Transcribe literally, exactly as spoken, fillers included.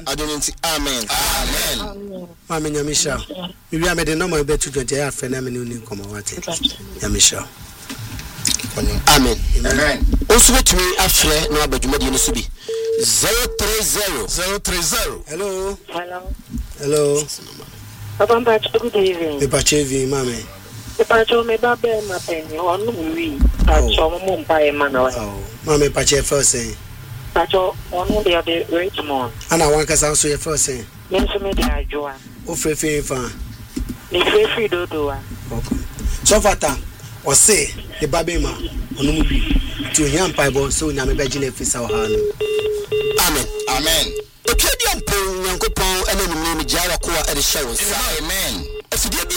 adonenti amen amen Mama Nyamisha we are made no more bet to twenty ya friend am ni come what Nyamisha amen amen also to me afre no abadwumadi no so bi zero three zero zero three zero hello hello hello Papa Mbacho, good evening. Me pachevi mama. Me pacho me babe ma penny onu wi. Pacho mo mpa e ma na wa. Oh, mama pache first say. Pacho onu de de Richmond. Ana wan kasa so ye first say. Me so me de ajoa. O frefe fa. Me frefe dodo a. Okay. So fata o say the babe ma onu mu bi. To him pai bo so nya me beji na fisa wa ha no. Amen. Amen. Okediam pon Nyankopon ene ni mi jawa ko a de show. Amen. Afidie